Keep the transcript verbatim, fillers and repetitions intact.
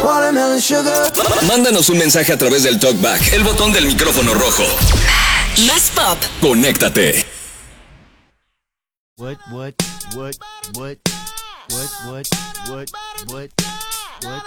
Watermelon sugar. Mándanos un mensaje a través del TalkBack, el botón del micrófono rojo. Más pop. Conéctate. What, what, what, what, what, what, what, what, what,